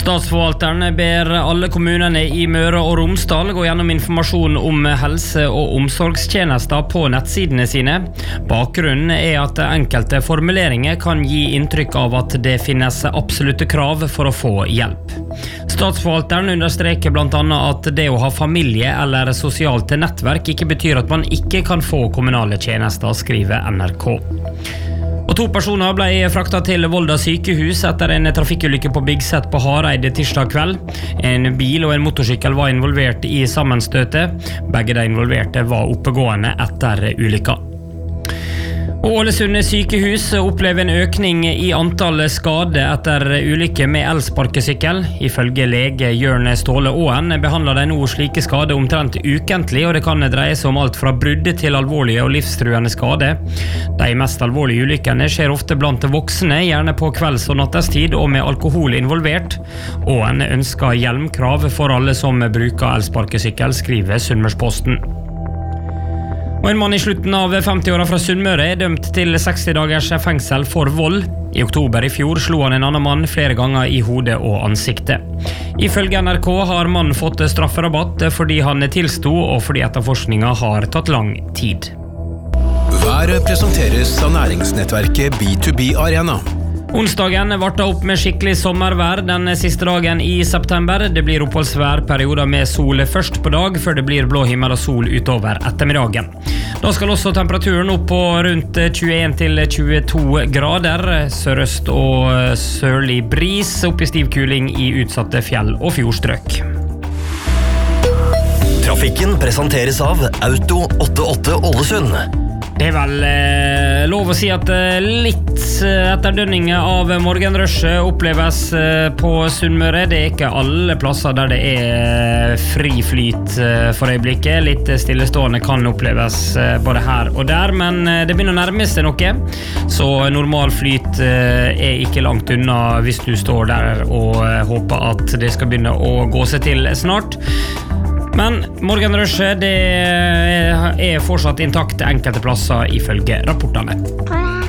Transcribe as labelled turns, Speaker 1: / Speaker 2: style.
Speaker 1: Statsforvalteren ber alle kommunene i Møre og Romsdal gå gjennom informasjon om helse- og omsorgstjenester på nettsidene sine. Bakgrunnen at enkelte formuleringer kan gi inntrykk av at det finnes absolutte krav for å få hjelp. Statsforvalteren understreker blant annet at det å ha familie eller sosialt nettverk ikke betyr at man ikke kan få kommunale tjenester, skriver NRK. Og 2 personer ble fraktet til Volda sykehus etter en trafikkulykke på Bigset på Hareid tirsdag kveld. En bil og en motorsykkel var involvert i sammenstøtet. Begge de involverte var oppegående etter ulykka. Og Ålesund sykehus opplever en økning i antall skade etter ulykke med elsparkesykkel. Ifølge lege Jørn Ståle Åen behandler de nå slike skader omtrent ukentlig, og det kan dreie seg om alt fra brudd til alvorlige og livstruende skade. De mest alvorlige ulykkene skjer ofte blant voksne, gjerne på kvelds- og nattestid og med alkohol involvert. Åen ønsker hjelmkrav for alle som bruker elsparkesykkel, skriver Sunnmørsposten. Og en mann i slutten av 50-åra fra Sunnmøre dømt til 60 dagers fengsel for vold. I oktober i fjor slo han en annen mann flere ganger i hodet og ansiktet. Ifølge NRK har mannen fått strafferabatt fordi han tilsto og fordi etterforskninga har tatt lang tid.
Speaker 2: Været presenteres av næringsnettverket B2B Arena.
Speaker 1: Onsdagen varta opp med skikkelig sommervær den siste dagen i september. Det blir oppholdsvær, perioder med sol først på dag, før det blir blå himmel og sol utover ettermiddagen. Da skal også temperaturen opp på rundt 21 til 22 grader. Sørøst og sørlig bris, opp i stiv kuling i utsatte fjell- og fjordstrøk.
Speaker 3: Trafikken presenteres av Auto 88 Ålesund.
Speaker 1: Det vel lov å si at litt etterdønninger av morgenrushet oppleves på Sunnmøre. Det ikke alle plasser der det fri flyt for øyeblikket. Litt stillestående kan oppleves både her og der, men det begynner å nærme seg noe. Så normal flyt ikke langt unna hvis du står der og håper at det skal begynne å gå seg til snart. Men morgenrushet det fortsatt intakt enkelte plasser ifølge rapportene.